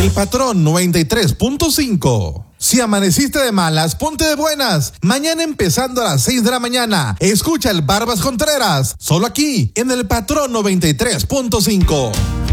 El Patrón 93.5. Si amaneciste de malas, ponte de buenas. Mañana empezando a las 6 de la mañana. Escucha el Barbas Contreras. Solo aquí, en El Patrón 93.5.